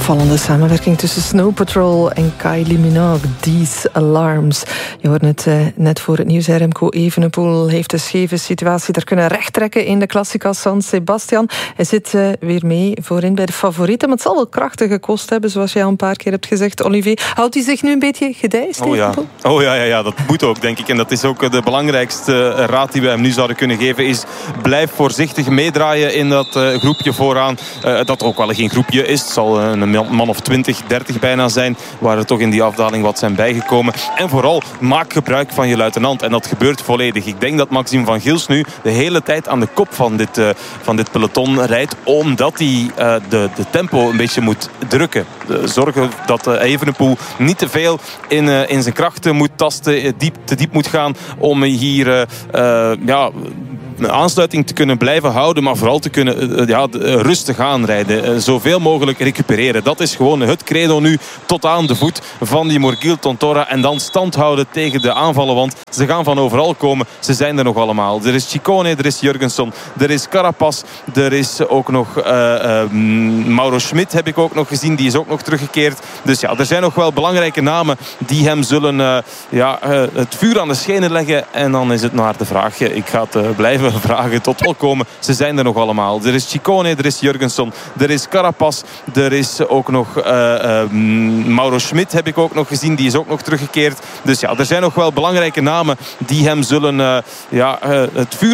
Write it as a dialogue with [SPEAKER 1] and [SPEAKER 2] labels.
[SPEAKER 1] Opvallende samenwerking tussen Snow Patrol en Kylie Minogue. These Alarms. Je hoorde het net voor het nieuws. Remco Evenepoel heeft de scheve situatie er kunnen rechttrekken in de Classica San Sebastian. Hij zit weer mee voorin bij de favorieten. Maar het zal wel krachtig gekost hebben, zoals jij al een paar keer hebt gezegd, Olivier. Houdt hij zich nu een beetje gedijst?
[SPEAKER 2] Oh ja, dat moet ook, denk ik. En dat is ook de belangrijkste raad die we hem nu zouden kunnen geven, is blijf voorzichtig meedraaien in dat groepje vooraan. Dat ook wel geen groepje is. Het zal een man of 20, 30 bijna zijn, waar er toch in die afdaling wat zijn bijgekomen. En vooral, maak gebruik van je luitenant. En dat gebeurt volledig. Ik denk dat Maxime van Gils nu de hele tijd aan de kop van dit peloton rijdt, omdat hij de tempo een beetje moet drukken. Zorgen dat Evenepoel niet te veel in zijn krachten moet tasten, te diep moet gaan om hier een aansluiting te kunnen blijven houden, maar vooral te kunnen rustig aanrijden. Zoveel mogelijk recupereren. Dat is gewoon het credo nu tot aan de voet van die Morgil Tontora. En dan stand houden tegen de aanvallen, want ze gaan van overal komen. Ze zijn er nog allemaal. Er is Ciccone, er is Jurgenson, er is Carapaz, er is ook nog Mauro Schmid heb ik ook nog gezien. Die is ook nog teruggekeerd. Dus ja, er zijn nog wel belangrijke namen die hem zullen het vuur aan de schenen leggen. En dan is het maar de vraag. Ik ga het blijven vragen tot wel komen. Ze zijn er nog allemaal. Er is Ciccone, er is Jurgenson, er is Carapaz, er is ook nog Mauro Schmid heb ik ook nog gezien. Die is ook nog teruggekeerd. Dus ja, er zijn nog wel belangrijke namen die hem zullen het vuur